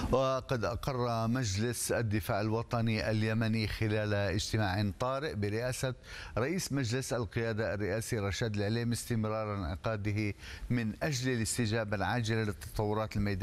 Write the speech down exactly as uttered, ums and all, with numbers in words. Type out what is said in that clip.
وقد أقر مجلس الدفاع الوطني اليمني خلال اجتماع طارئ برئاسة رئيس مجلس القيادة الرئاسي رشاد العليمي استمرار انعقاده من أجل الاستجابة العاجلة للتطورات الميدانية